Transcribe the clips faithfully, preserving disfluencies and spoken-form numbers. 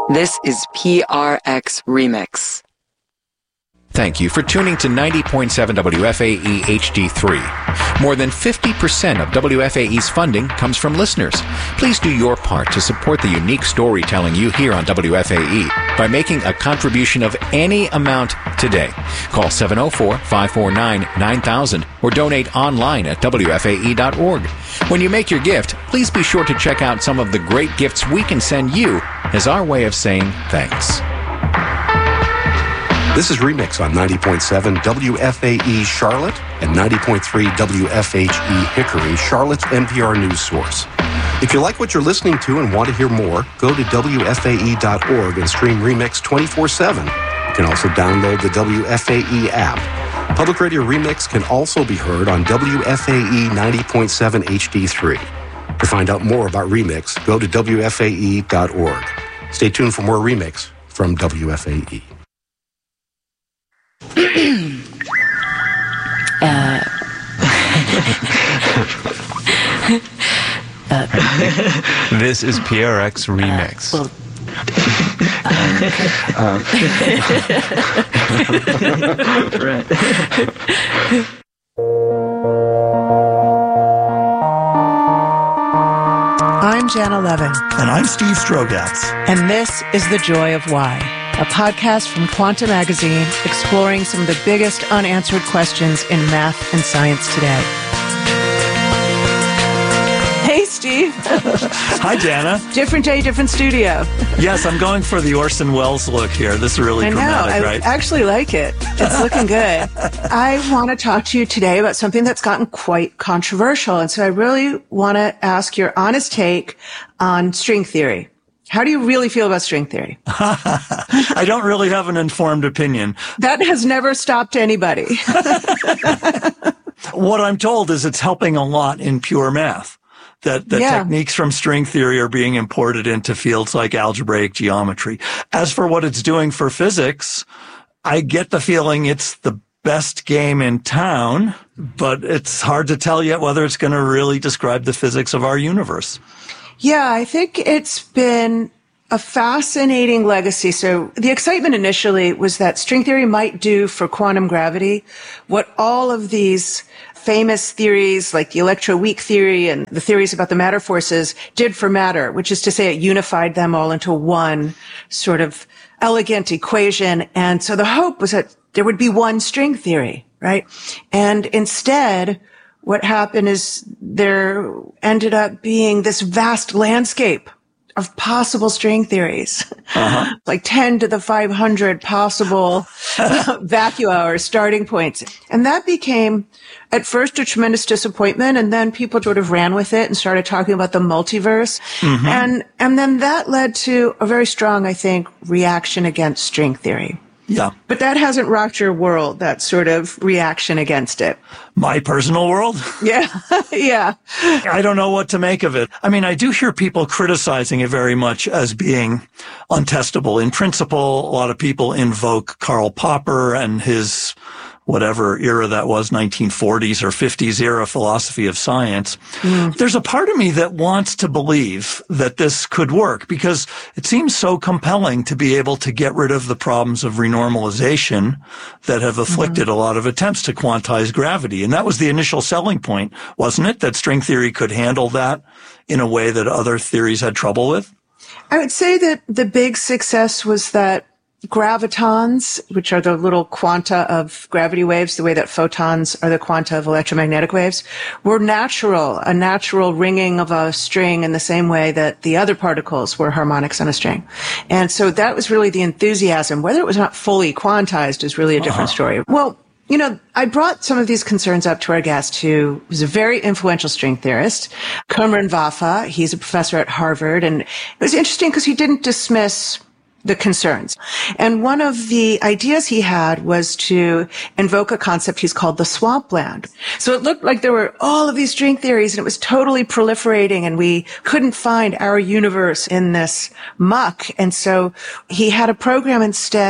This is P R X Remix. Thank you for tuning to ninety point seven W F A E H D three. More than fifty percent of W F A E's funding comes from listeners. Please do your part to support the unique storytelling you hear on W F A E by making a contribution of any amount today. Call seven oh four, five four nine, nine thousand or donate online at W F A E dot org. When you make your gift, please be sure to check out some of the great gifts we can send you as our way of saying thanks. This is Remix on ninety point seven W F A E Charlotte and ninety point three W F H E Hickory, Charlotte's N P R news source. If you like what you're listening to and want to hear more, go to W F A E dot org and stream Remix twenty-four seven. You can also download the W F A E app. Public Radio Remix can also be heard on W F A E ninety point seven H D three. To find out more about Remix, go to W F A E dot org. Stay tuned for more Remix from W F A E. uh, uh, this is P R X Remix. Uh, well, uh, right. I'm Jana Levin. And I'm Steve Strogatz. And this is The Joy of Why, a podcast from Quanta Magazine exploring some of the biggest unanswered questions in math and science today. Hey, Steve. Hi, Jana. Different day, different studio. Yes, I'm going for the Orson Welles look here. This is really I dramatic, know. right? I actually like it. It's looking good. I want to talk to you today about something that's gotten quite controversial. And so I really want to ask your honest take on string theory. How do you really feel about string theory? I don't really have an informed opinion. That has never stopped anybody. What I'm told is it's helping a lot in pure math. That, that yeah. techniques from string theory are being imported into fields like algebraic geometry. As for what it's doing for physics, I get the feeling it's the best game in town, but it's hard to tell yet whether it's going to really describe the physics of our universe. Yeah, I think it's been a fascinating legacy. So the excitement initially was that string theory might do for quantum gravity what all of these famous theories like the electroweak theory and the theories about the matter forces did for matter, which is to say it unified them all into one sort of elegant equation. And so the hope was that there would be one string theory, right? And instead, what happened is there ended up being this vast landscape of possible string theories, uh-huh. like ten to the five hundred possible vacua or starting points. And that became at first a tremendous disappointment. And then people sort of ran with it and started talking about the multiverse. Mm-hmm. And, and then that led to a very strong, I think, reaction against string theory. Yeah. But that hasn't rocked your world, that sort of reaction against it. My personal world? Yeah. Yeah. I don't know what to make of it. I mean, I do hear people criticizing it very much as being untestable. In principle, a lot of people invoke Karl Popper and his whatever era that was, nineteen forties or fifties era philosophy of science. Mm. There's a part of me that wants to believe that this could work because it seems so compelling to be able to get rid of the problems of renormalization that have afflicted mm. a lot of attempts to quantize gravity. And that was the initial selling point, wasn't it? That string theory could handle that in a way that other theories had trouble with? I would say that the big success was that gravitons, which are the little quanta of gravity waves, the way that photons are the quanta of electromagnetic waves, were natural, a natural ringing of a string in the same way that the other particles were harmonics on a string. And so that was really the enthusiasm. Whether it was not fully quantized is really a different uh-huh. story. Well, you know, I brought some of these concerns up to our guest, who was a very influential string theorist, Qumran Vafa. He's a professor at Harvard. And it was interesting because he didn't dismiss the concerns. And one of the ideas he had was to invoke a concept he's called the swampland. So it looked like there were all of these string theories and it was totally proliferating and we couldn't find our universe in this muck. And so he had a program instead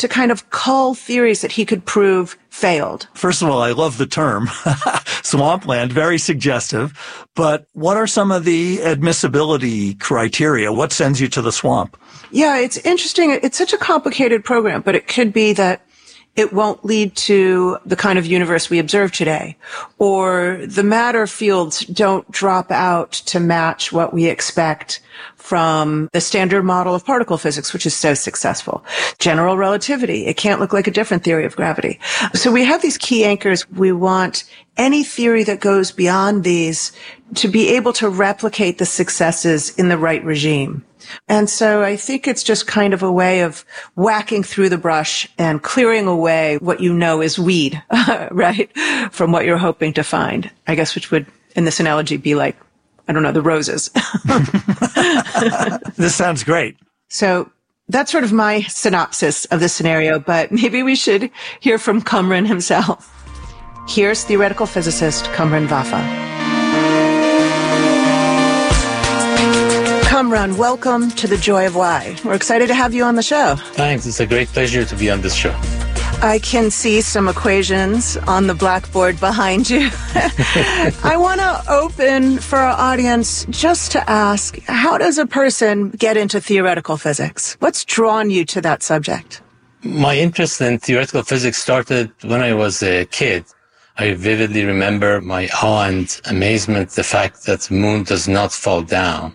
to kind of cull theories that he could prove failed. First of all, I love the term swampland, very suggestive. But what are some of the admissibility criteria? What sends you to the swamp? Yeah, it's interesting. It's such a complicated program, but it could be that it won't lead to the kind of universe we observe today, or the matter fields don't drop out to match what we expect from the standard model of particle physics, which is so successful. General relativity, it can't look like a different theory of gravity. So we have these key anchors. We want any theory that goes beyond these to be able to replicate the successes in the right regime. And so I think it's just kind of a way of whacking through the brush and clearing away what you know is weed, right, from what you're hoping to find, I guess, which would, in this analogy, be like, I don't know, the roses. This sounds great. So that's sort of my synopsis of the scenario, but maybe we should hear from Qumran himself. Here's theoretical physicist Qumran Vafa. Qumran, welcome to The Joy of Why. We're excited to have you on the show. Thanks. It's a great pleasure to be on this show. I can see some equations on the blackboard behind you. I want to open for our audience just to ask, how does a person get into theoretical physics? What's drawn you to that subject? My interest in theoretical physics started when I was a kid. I vividly remember my awe and amazement, the fact that the moon does not fall down,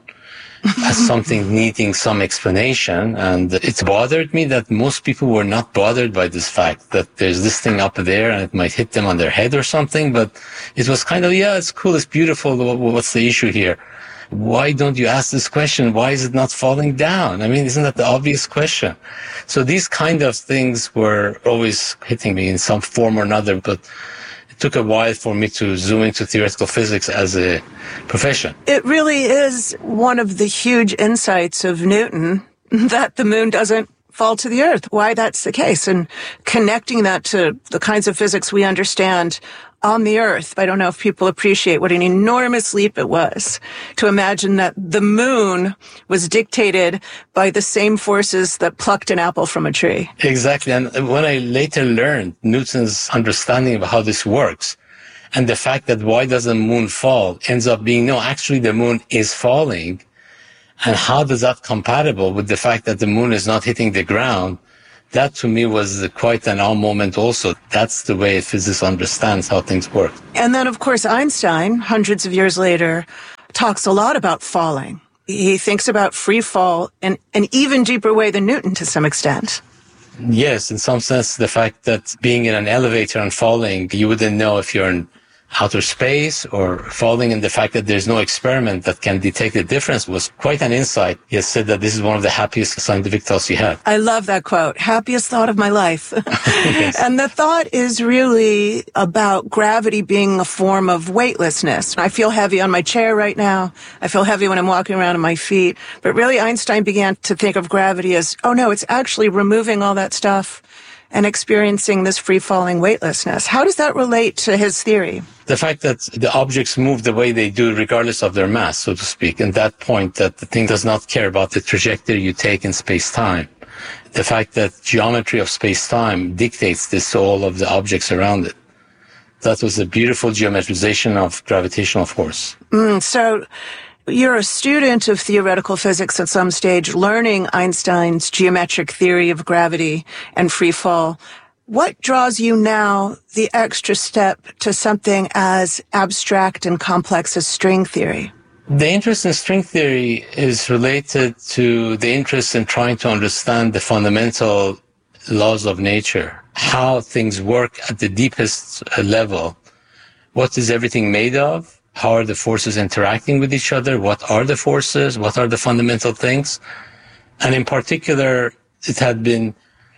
as something needing some explanation. And it bothered me that most people were not bothered by this fact, that there's this thing up there and it might hit them on their head or something. But it was kind of, yeah, it's cool, it's beautiful. What's the issue here? Why don't you ask this question? Why is it not falling down? I mean, isn't that the obvious question? So these kind of things were always hitting me in some form or another, but it took a while for me to zoom into theoretical physics as a profession. It really is one of the huge insights of Newton that the moon doesn't fall to the earth, why that's the case, and connecting that to the kinds of physics we understand on the earth. I don't know if people appreciate what an enormous leap it was to imagine that the moon was dictated by the same forces that plucked an apple from a tree. Exactly. And when I later learned Newton's understanding of how this works, and the fact that why does the moon fall ends up being, no, actually the moon is falling. And how does that compatible with the fact that the moon is not hitting the ground? That to me was quite an aha moment also. That's the way physics understands how things work. And then, of course, Einstein, hundreds of years later, talks a lot about falling. He thinks about free fall in an even deeper way than Newton to some extent. Yes, in some sense, the fact that being in an elevator and falling, you wouldn't know if you're in outer space or falling, and the fact that there's no experiment that can detect the difference was quite an insight. He has said that this is one of the happiest scientific thoughts he had. I love that quote. Happiest thought of my life. Yes. And the thought is really about gravity being a form of weightlessness. I feel heavy on my chair right now. I feel heavy when I'm walking around on my feet. But really, Einstein began to think of gravity as, oh no, it's actually removing all that stuff and experiencing this free-falling weightlessness. How does that relate to his theory? The fact that the objects move the way they do regardless of their mass, so to speak, and that point that the thing does not care about the trajectory you take in space-time. The fact that geometry of space-time dictates this to all of the objects around it. That was a beautiful geometrization of gravitational force. Mm, so you're a student of theoretical physics at some stage, learning Einstein's geometric theory of gravity and free fall. What draws you now the extra step to something as abstract and complex as string theory? The interest in string theory is related to the interest in trying to understand the fundamental laws of nature, how things work at the deepest level. What is everything made of? How are the forces interacting with each other? What are the forces? What are the fundamental things? And in particular, it had been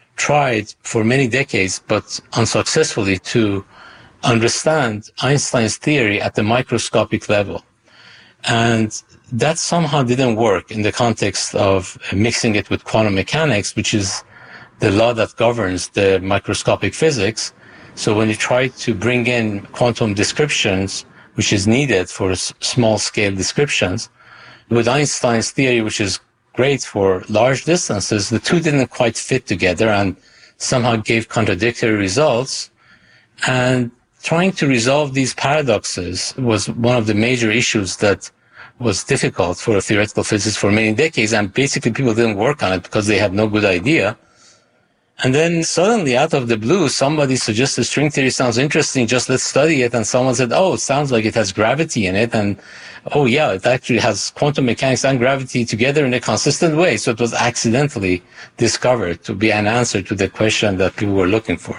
tried for many decades, but unsuccessfully, to understand Einstein's theory at the microscopic level. And that somehow didn't work in the context of mixing it with quantum mechanics, which is the law that governs the microscopic physics. So when you try to bring in quantum descriptions, which is needed for small-scale descriptions, with Einstein's theory, which is great for large distances, the two didn't quite fit together, and somehow gave contradictory results. And trying to resolve these paradoxes was one of the major issues that was difficult for theoretical physicists for many decades. And basically people didn't work on it because they had no good idea. And then suddenly, out of the blue, somebody suggested string theory sounds interesting, just let's study it. And someone said, oh, it sounds like it has gravity in it. And, oh, yeah, it actually has quantum mechanics and gravity together in a consistent way. So it was accidentally discovered to be an answer to the question that people were looking for.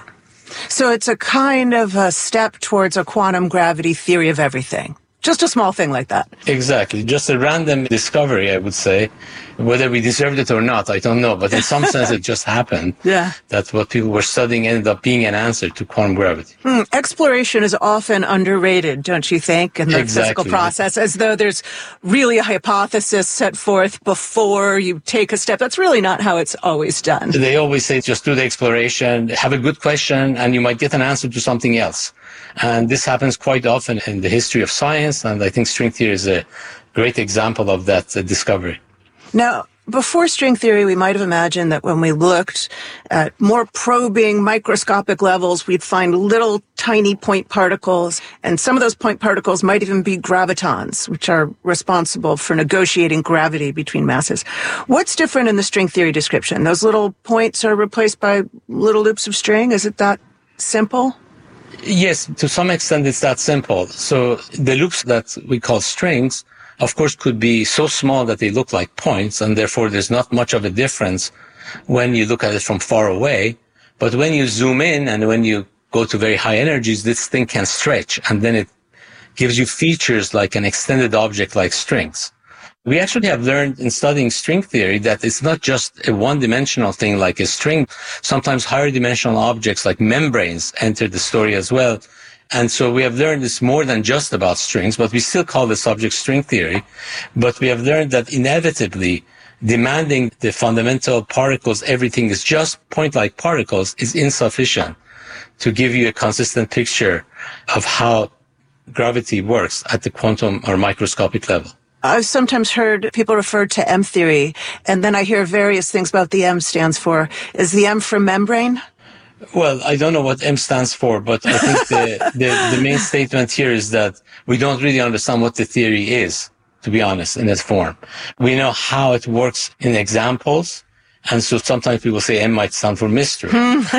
So it's a kind of a step towards a quantum gravity theory of everything. Just a small thing like that. Exactly. Just a random discovery, I would say. Whether we deserved it or not, I don't know. But in some sense, it just happened. Yeah. That what people were studying ended up being an answer to quantum gravity. Hmm. Exploration is often underrated, don't you think, in the Exactly. physical process, as though there's really a hypothesis set forth before you take a step. That's really not how it's always done. They always say just do the exploration, have a good question, and you might get an answer to something else. And this happens quite often in the history of science, and I think string theory is a great example of that uh, discovery. Now, before string theory, we might have imagined that when we looked at more probing microscopic levels, we'd find little tiny point particles, and some of those point particles might even be gravitons, which are responsible for negotiating gravity between masses. What's different in the string theory description? Those little points are replaced by little loops of string? Is it that simple? Yes, to some extent it's that simple. So the loops that we call strings, of course, could be so small that they look like points, and therefore there's not much of a difference when you look at it from far away. But when you zoom in and when you go to very high energies, this thing can stretch, and then it gives you features like an extended object like strings. We actually have learned in studying string theory that it's not just a one-dimensional thing like a string. Sometimes higher dimensional objects like membranes enter the story as well. And so we have learned it's more than just about strings, but we still call the subject string theory. But we have learned that inevitably demanding the fundamental particles, everything is just point-like particles, is insufficient to give you a consistent picture of how gravity works at the quantum or microscopic level. I've sometimes heard people refer to M theory, and then I hear various things about the M stands for. Is the M for membrane? Well, I don't know what M stands for, but I think the, the, the main statement here is that we don't really understand what the theory is, to be honest, in its form. We know how it works in examples, and so sometimes people say M might stand for mystery.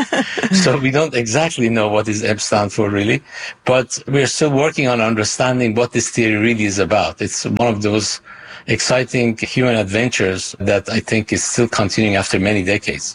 So we don't exactly know what is M stand for, really, but we're still working on understanding what this theory really is about. It's one of those exciting human adventures that I think is still continuing after many decades.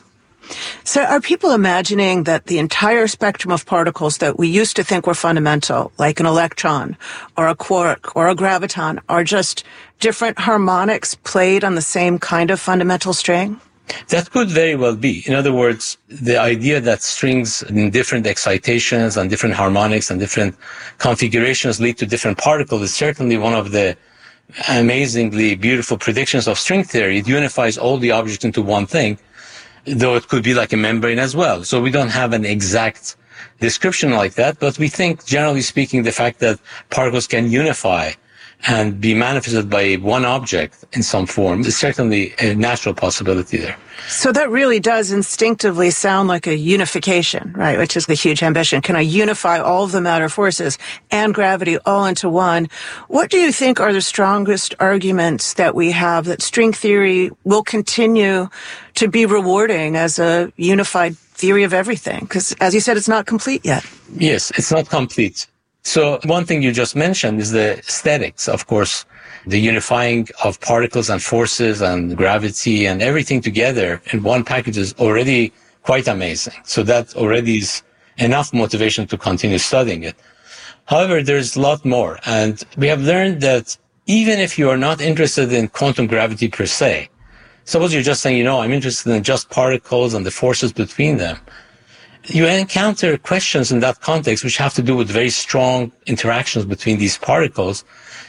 So are people imagining that the entire spectrum of particles that we used to think were fundamental, like an electron or a quark or a graviton, are just different harmonics played on the same kind of fundamental string? That could very well be. In other words, the idea that strings in different excitations and different harmonics and different configurations lead to different particles is certainly one of the amazingly beautiful predictions of string theory. It unifies all the objects into one thing, though it could be like a membrane as well. So we don't have an exact description like that, but we think, generally speaking, the fact that particles can unify and be manifested by one object in some form is certainly a natural possibility there. So that really does instinctively sound like a unification, right, which is the huge ambition. Can I unify all of the matter forces and gravity all into one? What do you think are the strongest arguments that we have that string theory will continue to be rewarding as a unified theory of everything? Because, as you said, it's not complete yet. Yes, it's not complete. So one thing you just mentioned is the aesthetics, of course, the unifying of particles and forces and gravity and everything together in one package is already quite amazing. So that already is enough motivation to continue studying it. However, there's a lot more. And we have learned that even if you are not interested in quantum gravity per se, suppose you're just saying, you know, I'm interested in just particles and the forces between them, you encounter questions in that context which have to do with very strong interactions between these particles,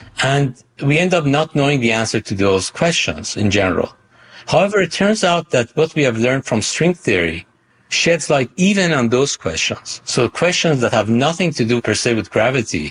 and we end up not knowing the answer to those questions in general. However, it turns out that what we have learned from string theory sheds light even on those questions. So questions that have nothing to do per se with gravity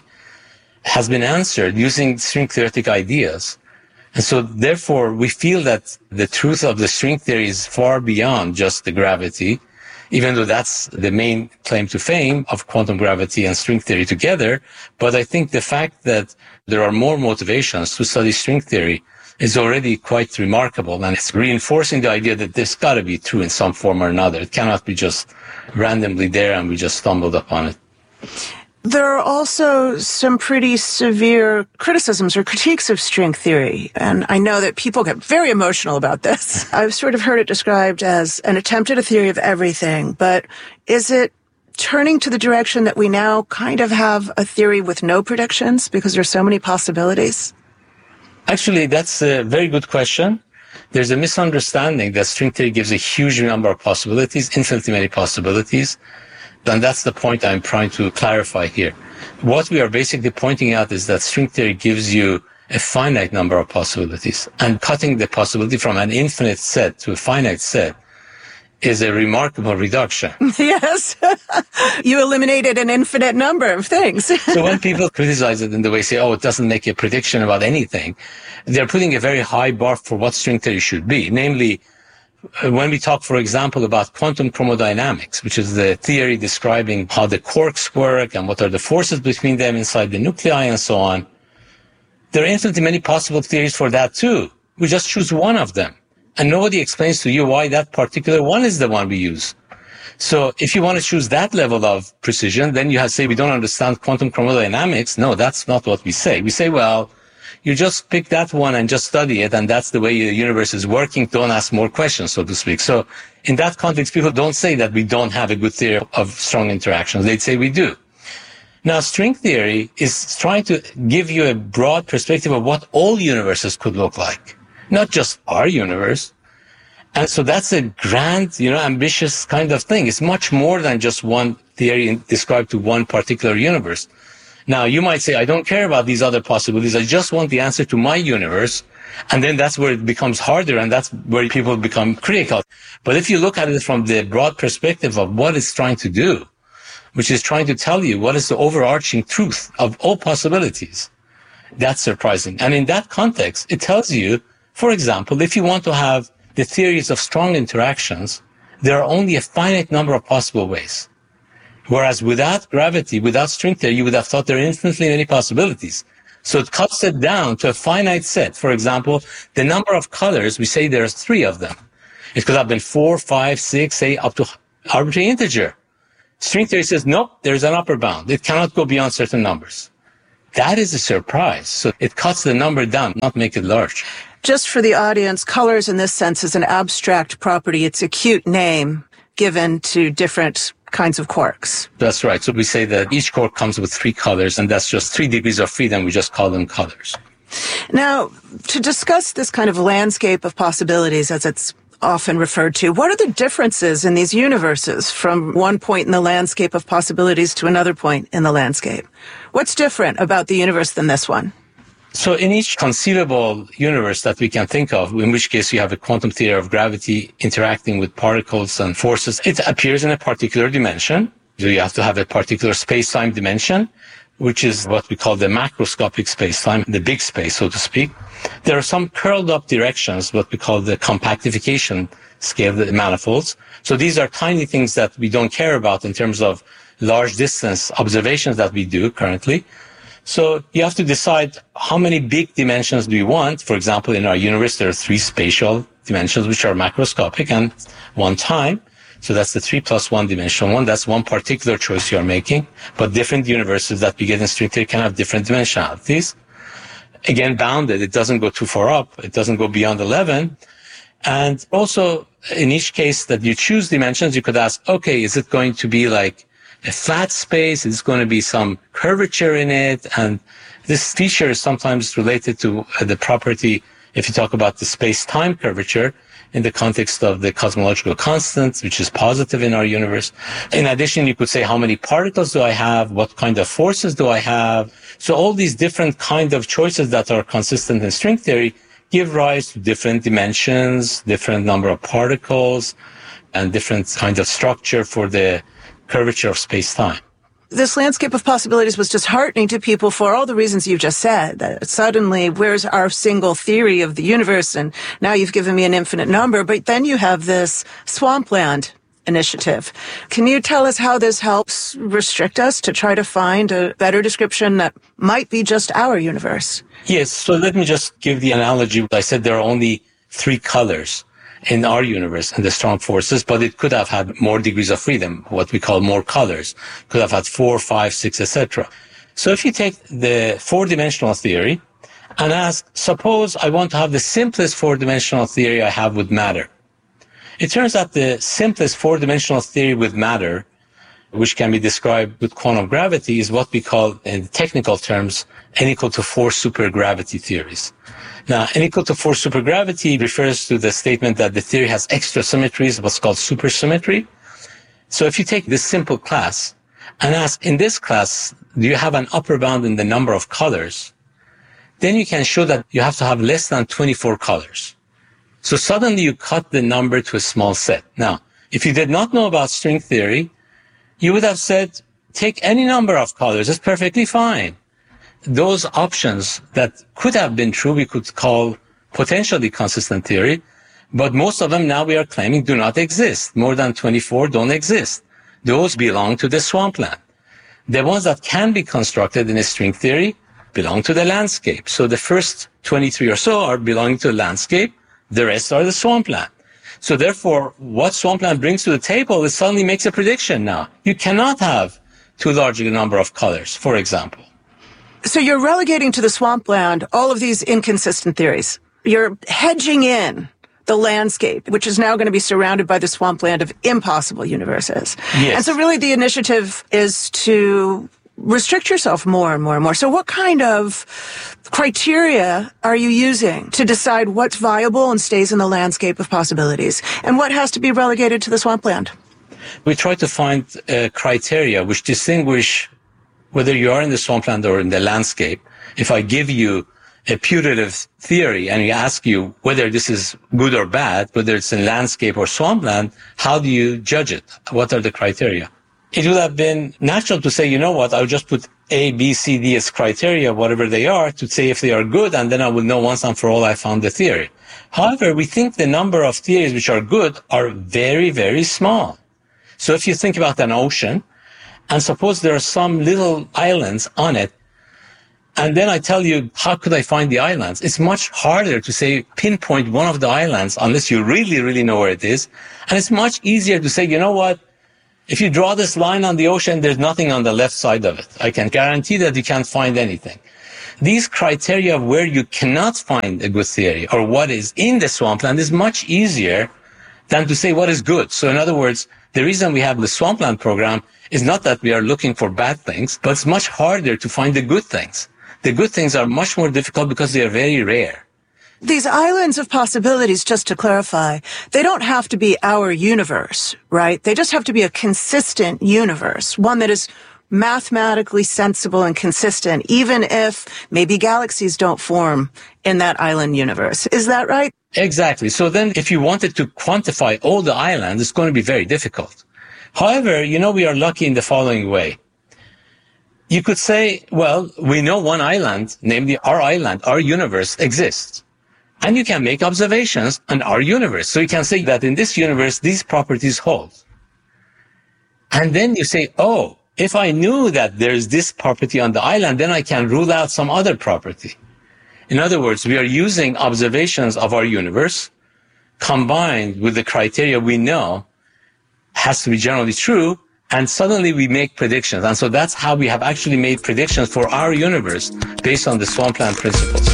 has been answered using string theoretic ideas. And so therefore we feel that the truth of the string theory is far beyond just the gravity. even though that's the main claim to fame of quantum gravity and string theory together. But I think the fact that there are more motivations to study string theory is already quite remarkable, and it's reinforcing the idea that this got to be true in some form or another. It cannot be just randomly there and we just stumbled upon it. There are also some pretty severe criticisms or critiques of string theory, and I know that people get very emotional about this. I've sort of heard it described as an attempt at a theory of everything, but is it turning to the direction that we now kind of have a theory with no predictions because there's so many possibilities? Actually, that's a very good question. There's a misunderstanding that string theory gives a huge number of possibilities, infinitely many possibilities. And that's the point I'm trying to clarify here. What we are basically pointing out is that string theory gives you a finite number of possibilities. And cutting the possibility from an infinite set to a finite set is a remarkable reduction. Yes. You eliminated an infinite number of things. So when people criticize it in the way, say, oh, it doesn't make a prediction about anything, they're putting a very high bar for what string theory should be. Namely, when we talk, for example, about quantum chromodynamics, which is the theory describing how the quarks work and what are the forces between them inside the nuclei and so on, there are infinitely many possible theories for that too. We just choose one of them. And nobody explains to you why that particular one is the one we use. So if you want to choose that level of precision, then you have to say, we don't understand quantum chromodynamics. No, that's not what we say. We say, well, you just pick that one and just study it, and that's the way the universe is working. Don't ask more questions, so to speak. So in that context, people don't say that we don't have a good theory of strong interactions. They'd say we do. Now, string theory is trying to give you a broad perspective of what all universes could look like, not just our universe. And so that's a grand, you know, ambitious kind of thing. It's much more than just one theory described to one particular universe. Now, you might say, I don't care about these other possibilities. I just want the answer to my universe. And then that's where it becomes harder, and that's where people become critical. But if you look at it from the broad perspective of what it's trying to do, which is trying to tell you what is the overarching truth of all possibilities, that's surprising. And in that context, it tells you, for example, if you want to have the theories of strong interactions, there are only a finite number of possible ways. Whereas without gravity, without string theory, you would have thought there are infinitely many possibilities. So it cuts it down to a finite set. For example, the number of colors, we say there's three of them. It could have been four, five, six, say up to arbitrary integer. String theory says, nope, there's an upper bound. It cannot go beyond certain numbers. That is a surprise. So it cuts the number down, not make it large. Just for the audience, colors in this sense is an abstract property. It's a cute name given to different kinds of quarks. That's right. So we say that each quark comes with three colors, and that's just three degrees of freedom. We just call them colors. Now, to discuss this kind of landscape of possibilities, as it's often referred to, what are the differences in these universes from one point in the landscape of possibilities to another point in the landscape? What's different about the universe than this one? So in each conceivable universe that we can think of, in which case you have a quantum theory of gravity interacting with particles and forces, it appears in a particular dimension. So you have to have a particular space-time dimension, which is what we call the macroscopic space-time, the big space, so to speak. There are some curled up directions, what we call the compactification scale, the manifolds. So these are tiny things that we don't care about in terms of large distance observations that we do currently. So you have to decide how many big dimensions do you want. For example, in our universe, there are three spatial dimensions, which are macroscopic, and one time. So that's the three plus one dimensional one. That's one particular choice you're making. But different universes that we get in string theory can have different dimensionalities. Again, bounded. It doesn't go too far up. It doesn't go beyond eleven. And also, in each case that you choose dimensions, you could ask, okay, is it going to be like a flat space? Is going to be some curvature in it? And this feature is sometimes related to the property, if you talk about the space-time curvature, in the context of the cosmological constant, which is positive in our universe. In addition, you could say, how many particles do I have? What kind of forces do I have? So all these different kind of choices that are consistent in string theory give rise to different dimensions, different number of particles, and different kind of structure for the curvature of space-time. This landscape of possibilities was disheartening to people for all the reasons you've just said. That suddenly, where's our single theory of the universe? And now you've given me an infinite number, but then you have this swampland initiative. Can you tell us how this helps restrict us to try to find a better description that might be just our universe? Yes, so let me just give the analogy. I said there are only three colors in our universe in the strong forces, but it could have had more degrees of freedom, what we call more colors. Could have had four, five, six, et cetera. So if you take the four-dimensional theory and ask, suppose I want to have the simplest four-dimensional theory I have with matter. It turns out the simplest four-dimensional theory with matter, which can be described with quantum gravity, is what we call, in technical terms, n equal to four supergravity theories. Now, n equal to four supergravity refers to the statement that the theory has extra symmetries, what's called supersymmetry. So if you take this simple class and ask, in this class, do you have an upper bound in the number of colors? Then you can show that you have to have less than twenty-four colors. So suddenly you cut the number to a small set. Now, if you did not know about string theory, you would have said, take any number of colors, it's perfectly fine. Those options that could have been true, we could call potentially consistent theory, but most of them now we are claiming do not exist. More than twenty-four don't exist. Those belong to the swampland. The ones that can be constructed in a string theory belong to the landscape. So the first twenty-three or so are belonging to the landscape. The rest are the swampland. So therefore, what swampland brings to the table, it suddenly makes a prediction now. You cannot have too large a number of colors, for example. So you're relegating to the swampland all of these inconsistent theories. You're hedging in the landscape, which is now going to be surrounded by the swampland of impossible universes. Yes. And so really the initiative is to restrict yourself more and more and more. So what kind of criteria are you using to decide what's viable and stays in the landscape of possibilities, and what has to be relegated to the swampland? We try to find uh, criteria which distinguish whether you are in the swampland or in the landscape. If I give you a putative theory and you ask you whether this is good or bad, whether it's in landscape or swampland, how do you judge it? What are the criteria? It would have been natural to say, you know what, I'll just put A, B, C, D as criteria, whatever they are, to say if they are good, and then I will know once and for all I found the theory. However, we think the number of theories which are good are very, very small. So if you think about an ocean, and suppose there are some little islands on it, and then I tell you, how could I find the islands? It's much harder to say, pinpoint one of the islands unless you really, really know where it is. And it's much easier to say, you know what? If you draw this line on the ocean, there's nothing on the left side of it. I can guarantee that you can't find anything. These criteria of where you cannot find a good theory or what is in the swampland is much easier than to say what is good. So in other words, the reason we have the swampland program is not that we are looking for bad things, but it's much harder to find the good things. The good things are much more difficult because they are very rare. These islands of possibilities, just to clarify, they don't have to be our universe, right? They just have to be a consistent universe, one that is mathematically sensible and consistent, even if maybe galaxies don't form in that island universe. Is that right? Exactly. So then if you wanted to quantify all the islands, it's going to be very difficult. However, you know, we are lucky in the following way. You could say, well, we know one island, namely our island, our universe exists. And you can make observations on our universe. So you can say that in this universe, these properties hold. And then you say, oh, if I knew that there's this property on the island, then I can rule out some other property. In other words, we are using observations of our universe combined with the criteria we know has to be generally true, and suddenly we make predictions. And so that's how we have actually made predictions for our universe based on the swampland principles.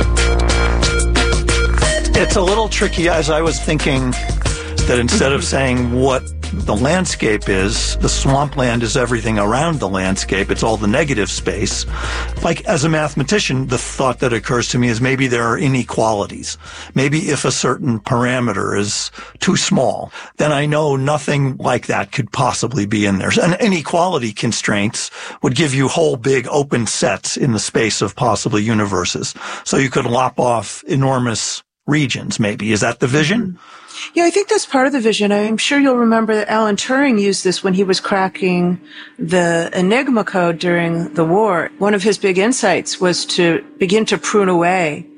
It's a little tricky, as I was thinking that instead of saying what the landscape is, the swampland is everything around the landscape. It's all the negative space. Like, as a mathematician, the thought that occurs to me is maybe there are inequalities. Maybe if a certain parameter is too small, then I know nothing like that could possibly be in there. And inequality constraints would give you whole big open sets in the space of possible universes. So you could lop off enormous regions, maybe. Is that the vision? Yeah, I think that's part of the vision. I'm sure you'll remember that Alan Turing used this when he was cracking the Enigma code during the war. One of his big insights was to begin to prune away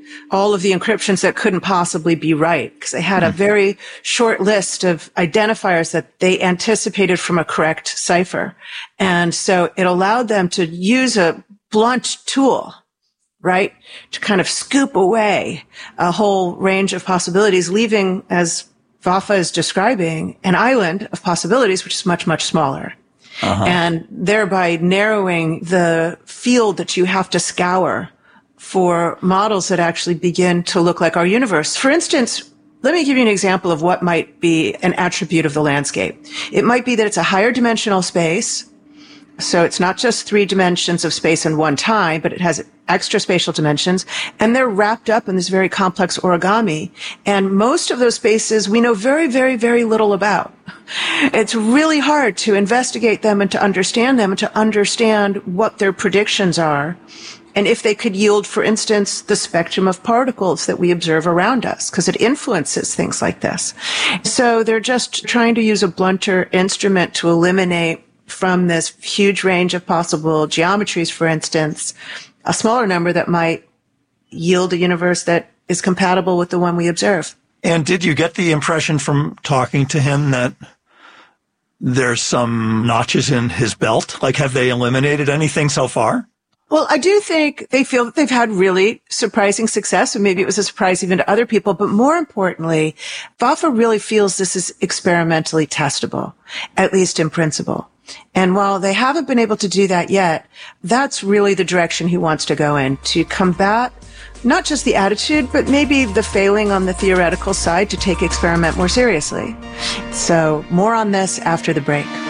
all of the encryptions that couldn't possibly be right, because they had a very short list of identifiers that they anticipated from a correct cipher. And so it allowed them to use a blunt tool, right, to kind of scoop away a whole range of possibilities, leaving, as Vafa is describing, an island of possibilities, which is much, much smaller. Uh-huh. And thereby narrowing the field that you have to scour for models that actually begin to look like our universe. For instance, let me give you an example of what might be an attribute of the landscape. It might be that it's a higher dimensional space. So it's not just three dimensions of space in one time, but it has extra spatial dimensions, and they're wrapped up in this very complex origami. And most of those spaces we know very, very, very little about. It's really hard to investigate them and to understand them and to understand what their predictions are. And if they could yield, for instance, the spectrum of particles that we observe around us, because it influences things like this. So they're just trying to use a blunter instrument to eliminate from this huge range of possible geometries, for instance, a smaller number that might yield a universe that is compatible with the one we observe. And did you get the impression from talking to him that there's some notches in his belt? Like, have they eliminated anything so far? Well, I do think they feel that they've had really surprising success, and maybe it was a surprise even to other people. But more importantly, Vafa really feels this is experimentally testable, at least in principle. And while they haven't been able to do that yet, that's really the direction he wants to go in, to combat not just the attitude, but maybe the failing on the theoretical side to take experiment more seriously. So more on this after the break.